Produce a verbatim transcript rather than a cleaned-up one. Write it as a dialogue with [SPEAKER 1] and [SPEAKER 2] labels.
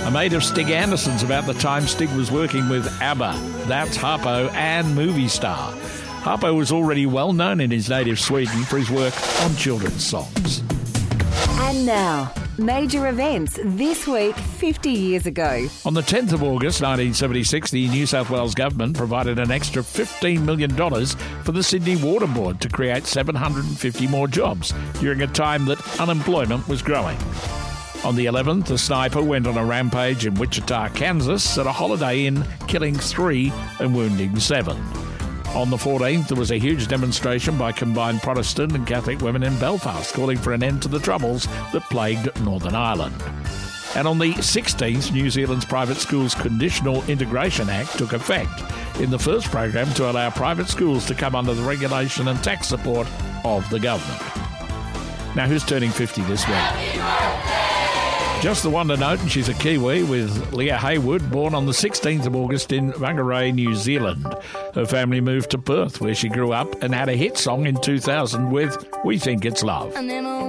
[SPEAKER 1] A mate of Stig Anderson's about the time Stig was working with ABBA. That's Harpo and Movie Star. Harpo was already well known in his native Sweden for his work on children's songs.
[SPEAKER 2] And now, major events this week fifty years ago.
[SPEAKER 1] On the tenth of August nineteen seventy-six, the New South Wales government provided an extra fifteen million dollars for the Sydney Water Board to create seven hundred fifty more jobs during a time that unemployment was growing. On the eleventh, a sniper went on a rampage in Wichita, Kansas at a Holiday Inn, killing three and wounding seven. On the fourteenth, there was a huge demonstration by combined Protestant and Catholic women in Belfast calling for an end to the troubles that plagued Northern Ireland. And on the sixteenth, New Zealand's Private Schools Conditional Integration Act took effect, in the first program to allow private schools to come under the regulation and tax support of the government. Now, who's turning fifty this week? Just the one to note, and she's a Kiwi, with Leah Haywood, born on the sixteenth of August in Whangarei, New Zealand. Her family moved to Perth, where she grew up, and had a hit song in two thousand with We Think It's Love.